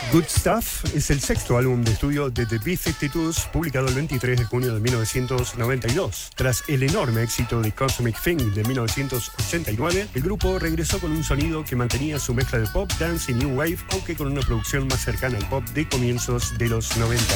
Good Stuff es el sexto álbum de estudio de The B-52s, publicado el 23 de junio de 1992. Tras el enorme éxito de Cosmic Thing de 1989, el grupo regresó con un sonido que mantenía su mezcla de pop, dance y new wave, aunque con una producción más cercana al pop de comienzos de los 90.